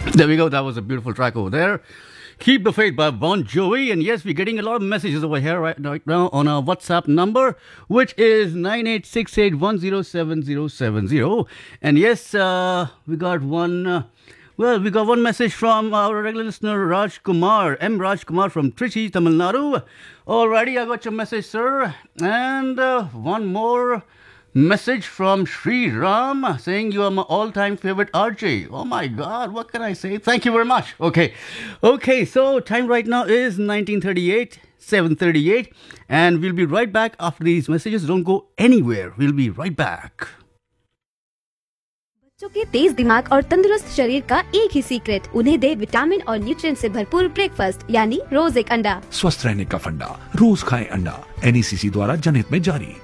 There we go. That was a beautiful track over there. Keep the Faith by Bon Jovi. And yes, we're getting a lot of messages over here right now on our WhatsApp number, which is 9868107070. And yes, we got one. We got one message from our regular listener, Raj Kumar, M. Raj Kumar from Trichy, Tamil Nadu. Alrighty, I got your message, sir. And one more message from Sri Ram saying you are my all-time favorite RJ. Oh my God, what can I say? Thank you very much. Okay, so time right now is 1938, 7:38, and we'll be right back after these messages. Don't go anywhere. We'll be right back. बच्चों के तेज दिमाग और तंदुरुस्त शरीर का एक ही secret, उन्हें दे vitamin और न्यूट्रिएंट से भरपूर ब्रेकफास्ट, यानी रोज एक अंडा। स्वस्थ रहने का फंडा, रोज खाएं अंडा। NECC द्वारा जनहित में जारी।